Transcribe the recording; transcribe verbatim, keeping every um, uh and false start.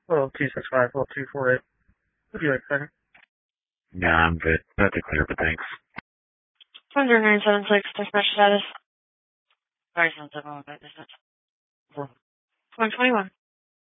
Oh, two six five, oh, two four eight. Would you like a second? Nah, I'm good. Not to clear, but thanks. one zero nine seven six, dispatch status. Sorry, sounds like a long distance. one twenty-one.